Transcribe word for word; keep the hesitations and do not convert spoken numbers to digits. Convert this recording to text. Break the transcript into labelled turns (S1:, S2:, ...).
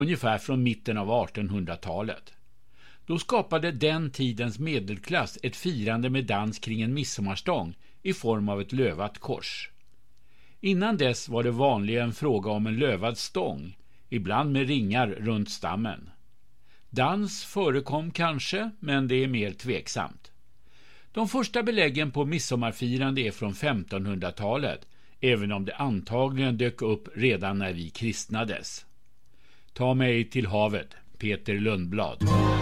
S1: ungefär från mitten av artonhundratalet. Då skapade den tidens medelklass ett firande med dans kring en midsommarstång i form av ett lövat kors. Innan dess var det vanligen fråga om en lövad stång, ibland med ringar runt stammen. Dans förekom kanske, men det är mer tveksamt. De första beläggen på midsommarfirande är från femtonhundratalet, även om det antagligen dök upp redan när vi kristnades. Ta mig till havet, Peter Lundblad.